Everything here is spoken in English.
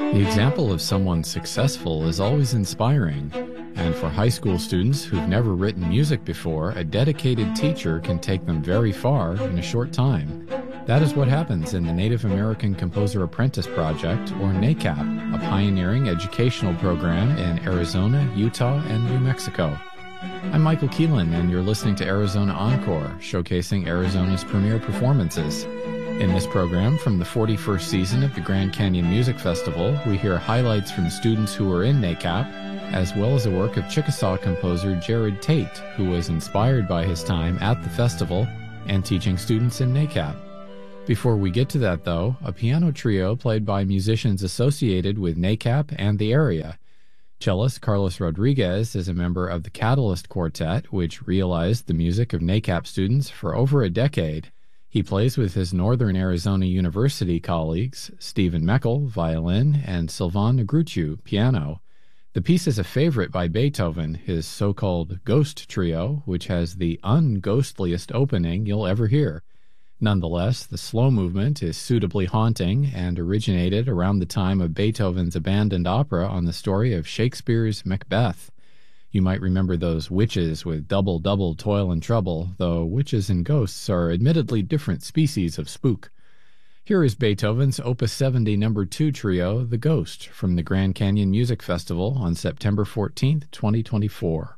The example of someone successful is always inspiring, and for high school students who've never written music before, a dedicated teacher can take them very far in a short time. That is what happens in the Native American Composer Apprentice Project, or NACAP, a pioneering educational program in Arizona, Utah, and New Mexico. I'm Michael Keelan, and you're listening to Arizona Encore, showcasing Arizona's premier performances. In this program, from the 41st season of the Grand Canyon Music Festival, we hear highlights from students who were in NACAP, as well as the work of Chickasaw composer Jared Tate, who was inspired by his time at the festival and teaching students in NACAP. Before we get to that, though, a piano trio played by musicians associated with NACAP and the area. Cellist Carlos Rodriguez is a member of the Catalyst Quartet, which realized the music of NACAP students for over a decade. He plays with his Northern Arizona University colleagues, Stephen Meckel, violin, and Sylvain Negruciu, piano. The piece is a favorite by Beethoven, his so-called Ghost Trio, which has the unghostliest opening you'll ever hear. Nonetheless, the slow movement is suitably haunting and originated around the time of Beethoven's abandoned opera on the story of Shakespeare's Macbeth. You might remember those witches with double, double toil and trouble, though witches and ghosts are admittedly different species of spook. Here is Beethoven's Opus 70 No. 2 trio, The Ghost, from the Grand Canyon Music Festival on September 14, 2024.